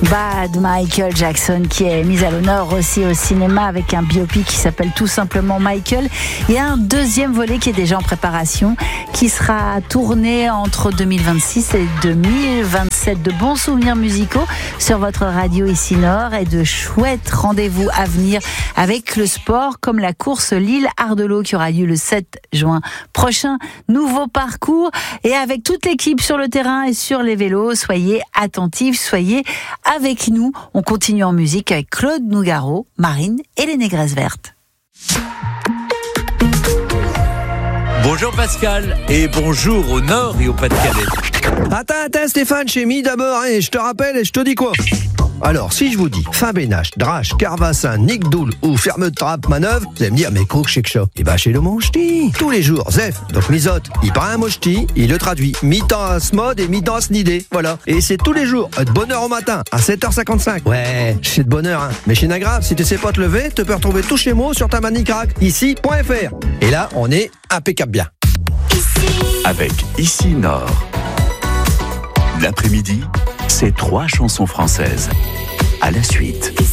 Bad Michael Jackson qui est mis à l'honneur aussi au cinéma avec un biopic qui s'appelle tout simplement Michael. Il y a un deuxième volet qui est déjà en préparation qui sera tourné entre 2026 et 2027. De bons souvenirs musicaux sur votre radio ici Nord et de chouettes rendez-vous à venir avec le sport comme la course Lille-Ardelot qui aura lieu le 7 juin prochain. Nouveau parcours et avec toute l'équipe sur le terrain et sur les vélos. Soyez attentifs, soyez avec nous. On continue en musique avec Claude Nougaro, Marine et les Négresses Vertes. Bonjour Pascal et bonjour au Nord et au Pas-de-Calais. Attends Stéphane, chez Mi d'abord, hein, je te rappelle et je te dis quoi. Alors, si je vous dis Fabenache, Drache, Carvassin, Nick Doul ou Ferme de Trappe, Manœuvre, vous allez me dire, mais cours chez Kcho. Et bah, chez le Monch'ti. Tous les jours, Zef, donc Misote, il prend un Monch'ti, il le traduit mi-temps à Smod et mi-temps à Snidé. Voilà. Et c'est tous les jours, de bonne heure au matin, à 7h55. Ouais, c'est de bonne heure, hein. Mais chez Nagrave, si tu sais pas te lever, tu peux retrouver tous chez moi sur ta manicrac, ici.fr. Et là, on est impeccable bien. Avec Ici Nord. L'après-midi, c'est 3 chansons françaises. À la suite.